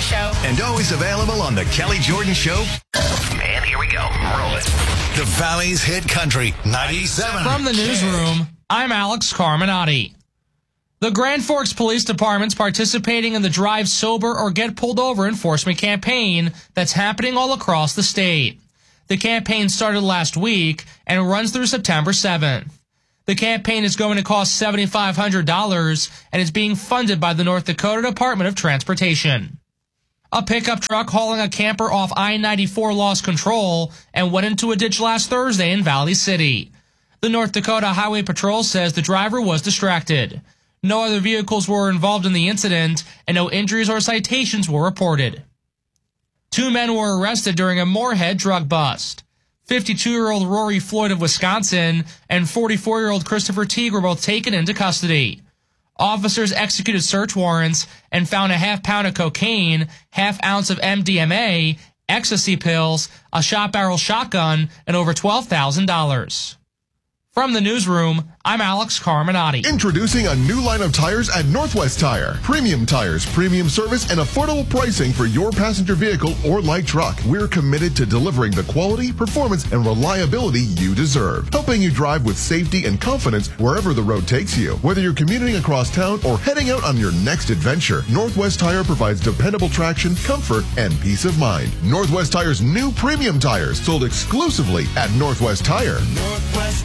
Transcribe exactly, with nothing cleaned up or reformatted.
Show. And always available on The Kelly Jordan Show. And here we go. Roll it. The Valley's Hit Country ninety-seven. From the newsroom, I'm Alex Carminati. The Grand Forks Police Department's participating in the Drive Sober or Get Pulled Over enforcement campaign that's happening all across the state. The campaign started last week and runs through September seventh. The campaign is going to cost seven thousand five hundred dollars and is being funded by the North Dakota Department of Transportation. A pickup truck hauling a camper off I ninety-four lost control and went into a ditch last Thursday in Valley City. The North Dakota Highway Patrol says the driver was distracted. No other vehicles were involved in the incident, and no injuries or citations were reported. Two men were arrested during a Moorhead drug bust. fifty-two-year-old Rory Floyd of Wisconsin and forty-four-year-old Christopher Teague were both taken into custody. Officers executed search warrants and found a half pound of cocaine, half ounce of M D M A, ecstasy pills, a shot barrel shotgun, and over twelve thousand dollars. From the newsroom, I'm Alex Carminati. Introducing a new line of tires at Northwest Tire. Premium tires, premium service, and affordable pricing for your passenger vehicle or light truck. We're committed to delivering the quality, performance, and reliability you deserve. Helping you drive with safety and confidence wherever the road takes you. Whether you're commuting across town or heading out on your next adventure, Northwest Tire provides dependable traction, comfort, and peace of mind. Northwest Tire's new premium tires, sold exclusively at Northwest Tire. Northwest